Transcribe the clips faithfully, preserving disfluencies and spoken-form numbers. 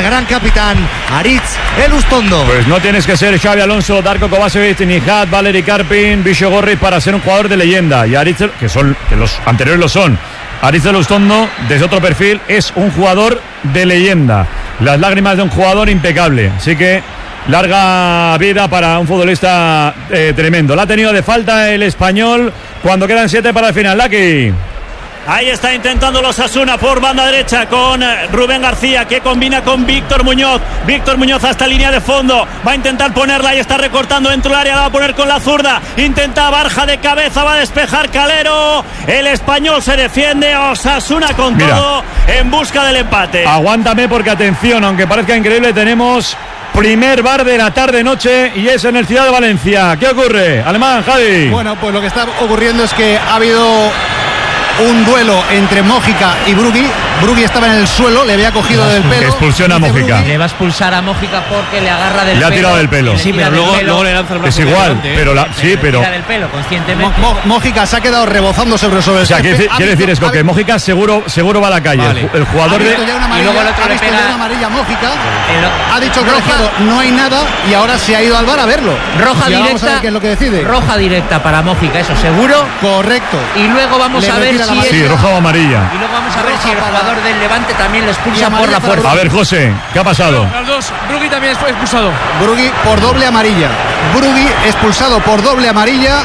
al gran capitán Aritz Elustondo. Pues no tienes que ser Xabi Alonso, Darko Kovačević, Nihat, Valeri Karpin, Visho Gorri para ser un jugador de leyenda. Y Aritz, que son que los anteriores lo son. Aritz Elustondo, desde otro perfil, es un jugador de leyenda. Las lágrimas de un jugador impecable. Así que larga vida para un futbolista eh, tremendo. La ha tenido de falta el español cuando quedan siete para el final. Lucky. Ahí está intentando los Osasuna por banda derecha con Rubén García, que combina con Víctor Muñoz. Víctor Muñoz hasta línea de fondo. Va a intentar ponerla y está recortando dentro del área. La va a poner con la zurda. Intenta Barja de cabeza. Va a despejar Calero. El español se defiende. Osasuna con Mira, todo en busca del empate. Aguántame porque atención, aunque parezca increíble, tenemos primer bar de la tarde-noche y es en el Ciudad de Valencia. ¿Qué ocurre? Alemán, Javi. Bueno, pues lo que está ocurriendo es que ha habido un duelo entre Mójica y Brugui. Brugui estaba en el suelo, le había cogido del pelo. Expulsión a Mójica. Le va a expulsar a Mójica porque le agarra del le pelo. Le ha tirado del pelo. Sí, pero luego, luego le lanza el brazo. Es igual, delante, pero la, sí, pero. Le tira del pelo conscientemente. Mo, Mo, Mójica se ha quedado rebozando sobre sobre el O sea, quiere, ha quiere visto, decir esto, que Mójica seguro, seguro va a la calle. Vale. El, el jugador de. Ya una amarilla, y luego el otro ha le visto pega ya una amarilla Mójica. El, ha dicho que roja, no hay nada y ahora se ha ido al bar a verlo. Roja y directa. Vamos a ver qué es lo que decide. Roja directa para Mójica, eso seguro. Correcto. Y luego vamos Le a ver si. Sí, roja o amarilla. Y luego vamos a ver si el jugador del Levante también le expulsa por la fuerza. A ver, José, ¿qué ha pasado? Los dos, Brugui también fue expulsado. Brugui por doble amarilla. Brugui expulsado por doble amarilla.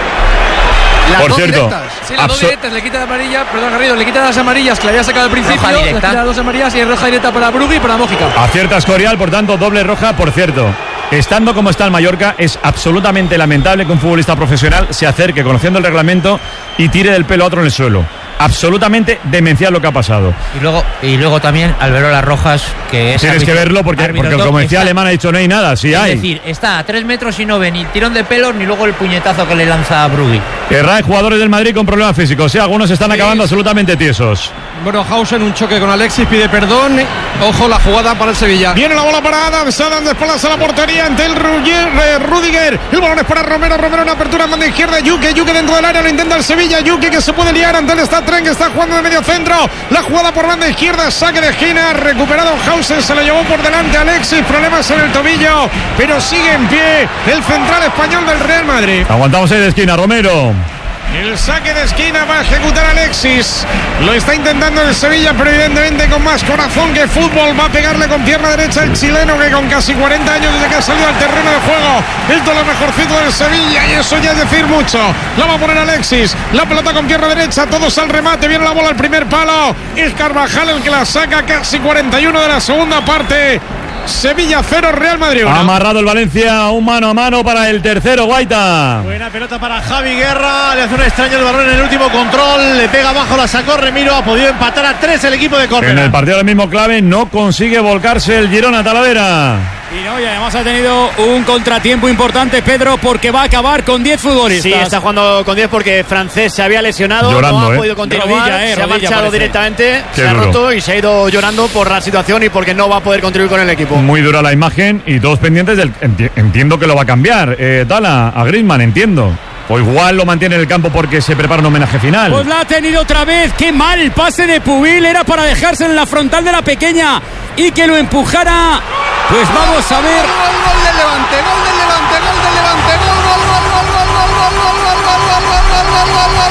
Las por dos cierto, directas. Sí, las dos directas, le quita la amarilla, perdón Garrido, le quita las amarillas que le había sacado al principio, le quita las dos amarillas y es roja directa para Brugui y para Mójica. Acierta Escorial, por tanto, doble roja. Por cierto, estando como está el Mallorca, es absolutamente lamentable que un futbolista profesional se acerque conociendo el reglamento y tire del pelo a otro en el suelo. Absolutamente demencial lo que ha pasado. Y luego, y luego también Alberola Rojas, que es Tienes árbitro, que verlo porque, porque como decía está, Alemán ha dicho no hay nada, sí es hay. Es decir, está a tres metros y no ve ni tirón de pelo ni luego el puñetazo que le lanza a Brugui. Errae, jugadores del Madrid con problemas físicos. Sí, algunos están sí. acabando absolutamente tiesos. Bueno, Hausen, un choque con Alexis, pide perdón. Ojo la jugada para el Sevilla. Viene la bola parada, se dan de espaldas a la portería ante el Rudiger. El balón es para Romero, Romero en apertura en banda izquierda. Yuke, Yuke dentro del área, lo intenta el Sevilla. Yuke que se puede liar ante el Stadtren, que está jugando de medio centro. La jugada por banda izquierda, saque de esquina, recuperado Hausen, se lo llevó por delante Alexis. Problemas en el tobillo, pero sigue en pie el central español del Real Madrid. Aguantamos ahí de esquina, Romero. El saque de esquina va a ejecutar Alexis. Lo está intentando el Sevilla, pero evidentemente con más corazón que fútbol. Va a pegarle con pierna derecha el chileno, que con casi cuarenta años desde que ha salido al terreno de juego es de lo mejorcito del Sevilla, y eso ya es decir mucho. La va a poner Alexis, la pelota con pierna derecha, todos al remate, viene la bola al primer palo. Es Carvajal el que la saca, casi cuarenta y uno de la segunda parte. Sevilla cero, Real Madrid uno. Ha amarrado el Valencia un mano a mano para el tercero, Guaita. Buena pelota para Javi Guerra, le hace un extraño el balón en el último control, le pega abajo, la sacó Remiro, ha podido empatar a tres el equipo de Córdoba. En el partido del mismo clave no consigue volcarse el Girona, Talavera. Y no, y además ha tenido un contratiempo importante, Pedro, porque va a acabar con diez futbolistas. Sí, está jugando con diez porque Francés se había lesionado, llorando, no ha eh. podido continuar, rodilla, eh, se ha rodilla, marchado parece. directamente, Qué se ha duro. roto y se ha ido llorando por la situación y porque no va a poder contribuir con el equipo. Muy dura la imagen y todos pendientes del... enti- Entiendo que lo va a cambiar, eh, Tala, a Griezmann, entiendo. O igual lo mantiene en el campo porque se prepara un homenaje final. Pues la ha tenido otra vez. Qué mal pase de Pubil. Era para dejarse en la frontal de la pequeña y que lo empujara. Pues vamos a ver. Gol, gol, gol del Levante, gol del Levante, gol del Levante, gol, gol, gol, gol, gol, gol, gol, gol, gol, gol, gol, gol, gol, gol, gol,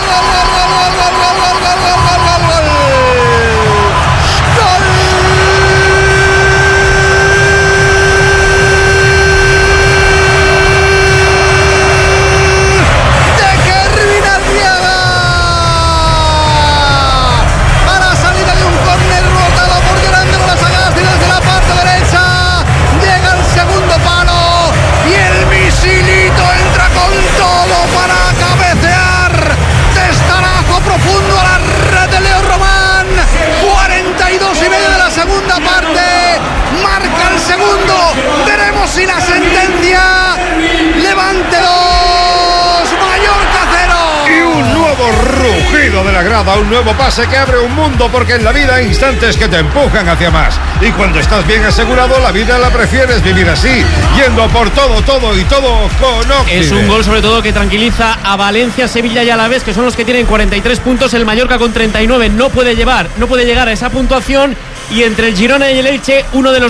y la sentencia. Levante dos, Mallorca cero. Y un nuevo rugido de la grada, un nuevo pase que abre un mundo, porque en la vida hay instantes que te empujan hacia más. Y cuando estás bien asegurado, la vida la prefieres vivir así, yendo por todo, todo y todo con Octibet. Es un gol sobre todo que tranquiliza a Valencia, Sevilla y Alavés, que son los que tienen cuarenta y tres puntos. El Mallorca con treinta y nueve no puede llevar, no puede llegar a esa puntuación. Y entre el Girona y el Elche, uno de los